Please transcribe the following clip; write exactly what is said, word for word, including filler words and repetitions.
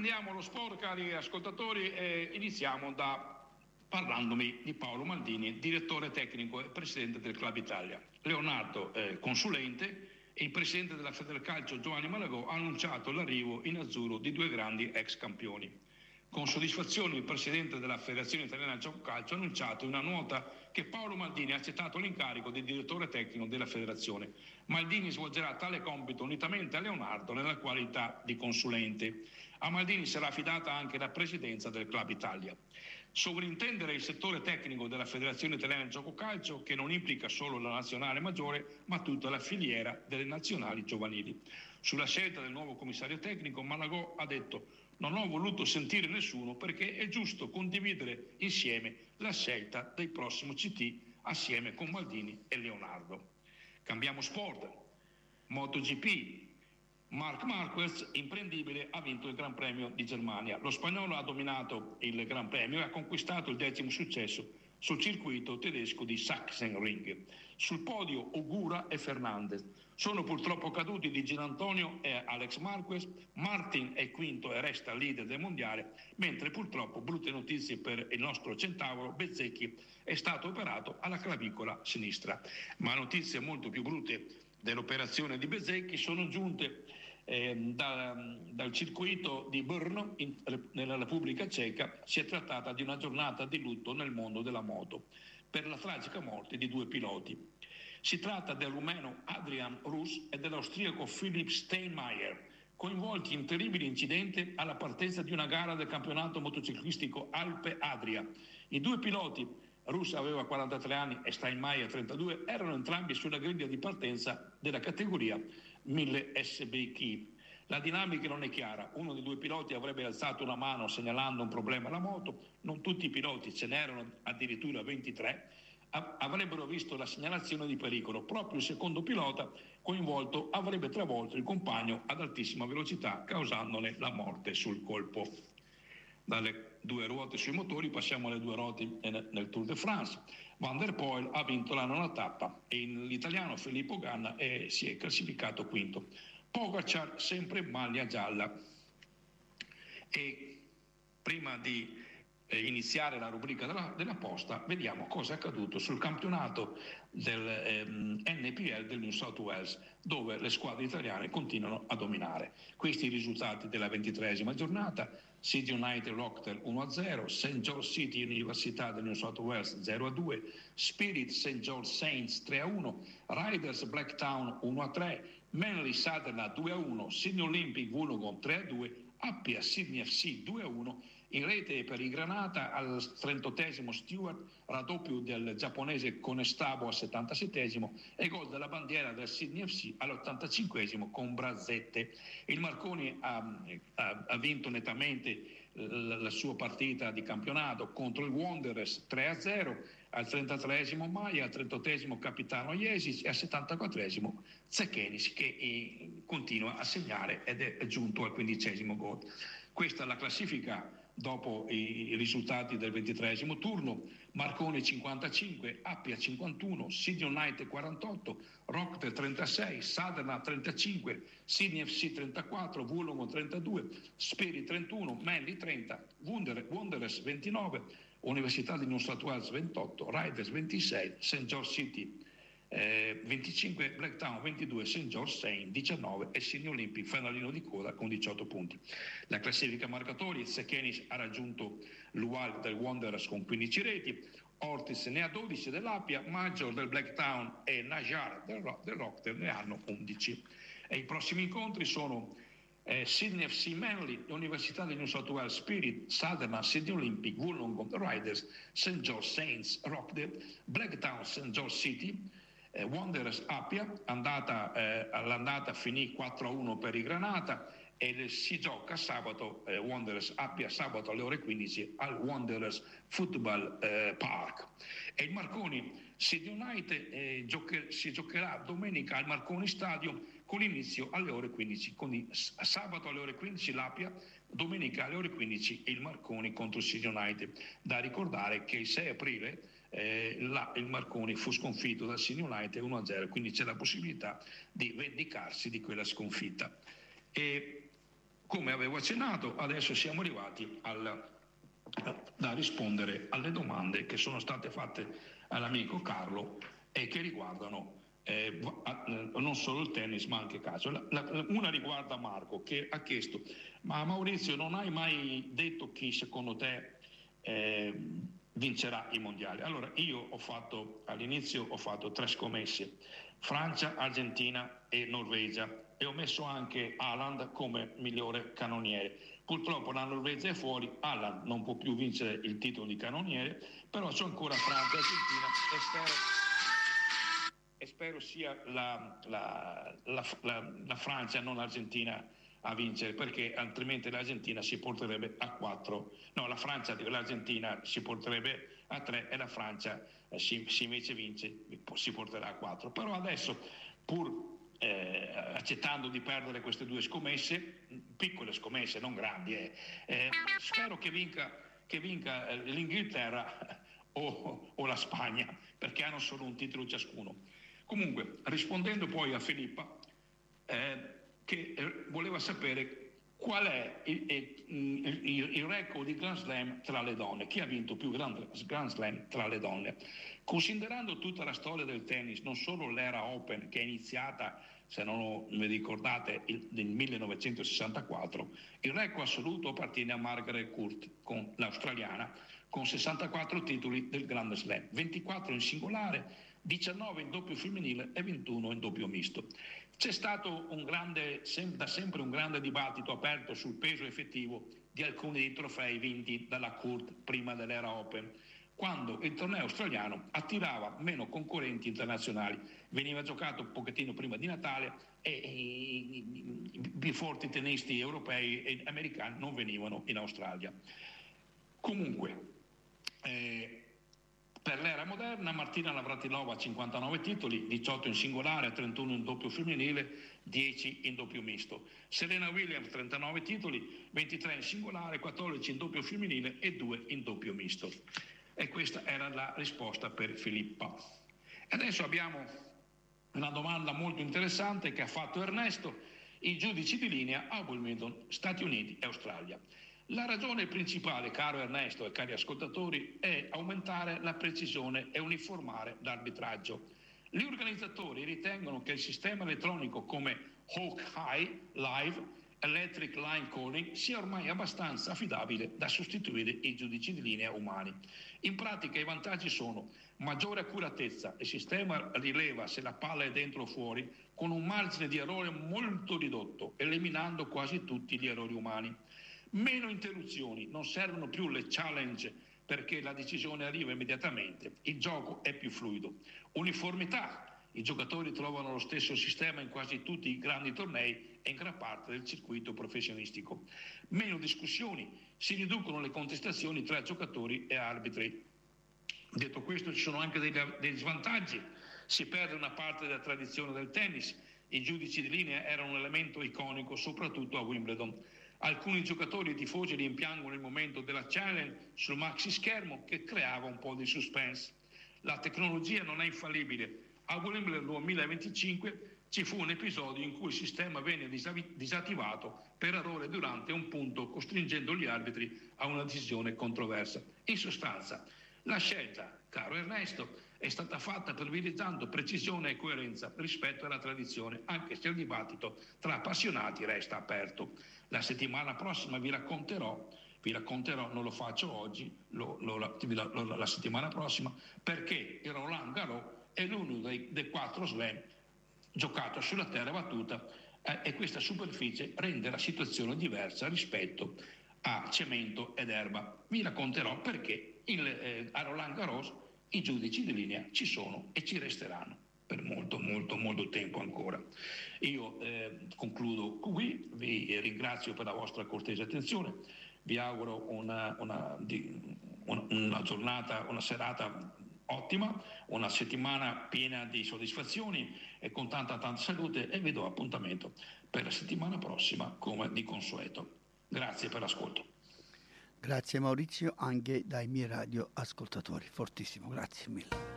Riprendiamo lo sport, cari ascoltatori, e iniziamo da parlandomi di Paolo Maldini, direttore tecnico e presidente del Club Italia. Leonardo, eh, consulente, e il presidente della Federcalcio Giovanni Malagò ha annunciato l'arrivo in azzurro di due grandi ex campioni. Con soddisfazione il presidente della Federazione Italiana Gioco Calcio ha annunciato in una nota che Paolo Maldini ha accettato l'incarico di direttore tecnico della federazione. Maldini svolgerà tale compito unitamente a Leonardo nella qualità di consulente. A Maldini sarà affidata anche la presidenza del Club Italia. Sovrintendere il settore tecnico della Federazione Italiana Gioco Calcio, che non implica solo la nazionale maggiore, ma tutta la filiera delle nazionali giovanili. Sulla scelta del nuovo commissario tecnico, Malagò ha detto: non ho voluto sentire nessuno perché è giusto condividere insieme la scelta del prossimo C T assieme con Maldini e Leonardo. Cambiamo sport. MotoGP. Marc Marquez, imprendibile, ha vinto il Gran Premio di Germania. Lo spagnolo ha dominato il Gran Premio e ha conquistato il decimo successo sul circuito tedesco di Sachsenring. Sul podio Ogura e Fernandez. Sono purtroppo caduti di Gianantonio e Alex Marquez. Martin è quinto e resta leader del mondiale, mentre purtroppo, brutte notizie per il nostro centauro, Bezzecchi è stato operato alla clavicola sinistra. Ma notizie molto più brutte dell'operazione di Bezzecchi sono giunte eh, da, dal circuito di Brno in, nella Repubblica Ceca. Si è trattata di una giornata di lutto nel mondo della moto per la tragica morte di due piloti. Si tratta del rumeno Adrian Rus e dell'austriaco Philipp Steinmeier, coinvolti in terribile incidente alla partenza di una gara del campionato motociclistico Alpe Adria. I due piloti, Rus aveva quarantatré anni e Steinmeier trentadue, erano entrambi sulla griglia di partenza della categoria mille S B K. La dinamica non è chiara, uno dei due piloti avrebbe alzato una mano segnalando un problema alla moto, non tutti i piloti, ce n'erano addirittura ventitré, avrebbero visto la segnalazione di pericolo. Proprio il secondo pilota coinvolto avrebbe travolto il compagno ad altissima velocità, causandone la morte sul colpo. Dalle due ruote sui motori passiamo alle due ruote nel Tour de France. Van der Poel ha vinto la nona tappa e l'italiano Filippo Ganna è, si è classificato quinto. Pogacar sempre in maglia gialla. E prima di eh, iniziare la rubrica della, della posta, vediamo cosa è accaduto sul campionato del ehm, N P L del New South Wales, dove le squadre italiane continuano a dominare. Questi i risultati della ventitreesima giornata: Sydney United Rockdale uno a zero, Saint George City Università del New South Wales zero a due, Spirit Saint George Saints tre a uno, Riders Blacktown uno a tre, Manly Sutherland due a uno, Sydney Olympic Wollongong tre a due, Appia Sydney F C due a uno. In rete per il Granata al trentottesimo Stewart, raddoppio del giapponese Conestabo al settantasettesimo e gol della bandiera del Sydney F C all'ottantacinquesimo con Brazzette. Il Marconi ha, ha, ha vinto nettamente la, la sua partita di campionato contro il Wanderers tre a zero, al trentatreesimo Maia, al trentottesimo Capitano Jesic e al settantaquattresimo Zekenis, che eh, continua a segnare ed è giunto al quindicesimo gol. Questa è la classifica dopo i, i risultati del ventitreesimo turno. Marconi cinquantacinque, Appia cinquantuno, Sydney United quarantotto, Rockdale trentasei, Sutherland trentacinque, Sydney F C trentaquattro, Wollongong trentadue, Spirit trentuno, Manly trenta, Wanderers ventinove, Università di New South Wales ventotto, Riders ventisei, Saint George City eh, venticinque, Blacktown ventidue, Saint George Saints diciannove e Sydney Olympic fanalino di coda con diciotto punti. La classifica marcatori: Zekenis ha raggiunto l'U A L del Wanderers con quindici reti, Ortiz ne ha dodici dell'Appia, Major del Blacktown e Najar del, Rock, del Rockdale ne hanno undici. E i prossimi incontri sono Eh, Sydney F C Manly, Università di New South Wales Spirit, Sutherland, Sydney Olympic, Wollongong Riders, Saint George Saints, Rockdale, Blacktown, Saint George City, eh, Wanderers Appia, andata, eh, all'andata finì quattro a uno per i Granata e si gioca sabato, eh, Wanderers Appia sabato alle ore quindici al Wanderers Football eh, Park. E il Marconi Sydney United eh, gioche, si giocherà domenica al Marconi Stadium con l'inizio alle ore quindici, quindi sabato alle ore quindici l'Appia, domenica alle ore quindici il Marconi contro il Sydney United. Da ricordare che il sei aprile eh, là, il Marconi fu sconfitto dal Sydney United uno a zero, quindi c'è la possibilità di vendicarsi di quella sconfitta. E Come avevo accennato, adesso siamo arrivati al, da rispondere alle domande che sono state fatte all'amico Carlo e che riguardano eh, non solo il tennis ma anche il calcio. La, la, una riguarda Marco, che ha chiesto: ma Maurizio, non hai mai detto chi secondo te eh, vincerà i mondiali? Allora, io ho fatto all'inizio ho fatto tre scommesse: Francia, Argentina e Norvegia, e ho messo anche Haaland come migliore cannoniere. Purtroppo la Norvegia è fuori, Haaland non può più vincere il titolo di cannoniere, però c'è ancora Francia e Argentina e spero, e spero sia la, la, la, la, la Francia, non l'Argentina, a vincere, perché altrimenti l'Argentina si porterebbe a quattro, no, la Francia, l'Argentina si porterebbe a tre e la Francia eh, si, si invece vince, si porterà a quattro. Però adesso, pur Eh, accettando di perdere queste due scommesse, piccole scommesse, non grandi, eh, eh, spero che vinca, che vinca eh, l'Inghilterra o, o la Spagna, perché hanno solo un titolo ciascuno. Comunque, rispondendo poi a Filippa, eh, che eh, voleva sapere qual è il, il, il, il record di Grand Slam tra le donne, chi ha vinto più Grand, Grand Slam tra le donne. Considerando tutta la storia del tennis, non solo l'era Open, che è iniziata, se non vi ricordate, il, nel millenovecentosessantaquattro, il record assoluto appartiene a Margaret Court, con l'australiana, con sessantaquattro titoli del Grand Slam, ventiquattro in singolare, diciannove in doppio femminile e ventuno in doppio misto. C'è stato un grande, sem- da sempre un grande dibattito aperto sul peso effettivo di alcuni dei trofei vinti dalla Court prima dell'era Open, quando il torneo australiano attirava meno concorrenti internazionali, veniva giocato un pochettino prima di Natale e i, i, i più forti tennisti europei e americani non venivano in Australia. Comunque, eh, per l'era moderna, Martina Navratilova ha cinquantanove titoli, diciotto in singolare, trentuno in doppio femminile, dieci in doppio misto. Serena Williams trentanove titoli, ventitré in singolare, quattordici in doppio femminile e due in doppio misto. E questa era la risposta per Filippa. E adesso abbiamo una domanda molto interessante che ha fatto Ernesto: i giudici di linea a Wimbledon, Stati Uniti e Australia. La ragione principale, caro Ernesto e cari ascoltatori, è aumentare la precisione e uniformare l'arbitraggio. Gli organizzatori ritengono che il sistema elettronico come Hawkeye Live Electric Line Calling sia ormai abbastanza affidabile da sostituire i giudici di linea umani. In pratica i vantaggi sono maggiore accuratezza, il sistema rileva se la palla è dentro o fuori con un margine di errore molto ridotto, eliminando quasi tutti gli errori umani. Meno interruzioni, non servono più le challenge perché la decisione arriva immediatamente, il gioco è più fluido. Uniformità, i giocatori trovano lo stesso sistema in quasi tutti i grandi tornei e in gran parte del circuito professionistico. Meno discussioni, si riducono le contestazioni tra giocatori e arbitri. Detto questo, ci sono anche degli, degli svantaggi, si perde una parte della tradizione del tennis, i giudici di linea erano un elemento iconico soprattutto a Wimbledon. Alcuni giocatori e tifosi rimpiangono il momento della challenge sul maxi schermo che creava un po' di suspense. La tecnologia non è infallibile. A Wimbledon duemilaventicinque ci fu un episodio in cui il sistema venne disattivato per errore durante un punto, costringendo gli arbitri a una decisione controversa. In sostanza, la scelta, caro Ernesto, è stata fatta privilegiando precisione e coerenza rispetto alla tradizione, anche se il dibattito tra appassionati resta aperto. La settimana prossima vi racconterò, vi racconterò, non lo faccio oggi, lo, lo, lo, lo, la settimana prossima, perché il Roland Garros è l'uno dei, dei quattro slam giocato sulla terra battuta eh, e questa superficie rende la situazione diversa rispetto a cemento ed erba. Vi racconterò perché il, eh, a Roland Garros i giudici di linea ci sono e ci resteranno per molto molto molto tempo ancora. Io eh, concludo qui, vi ringrazio per la vostra cortese attenzione, vi auguro una, una, una, una giornata, una serata ottima, una settimana piena di soddisfazioni e con tanta tanta salute, e vi do appuntamento per la settimana prossima come di consueto. Grazie per l'ascolto. Grazie Maurizio, anche dai miei radio ascoltatori, fortissimo, grazie mille.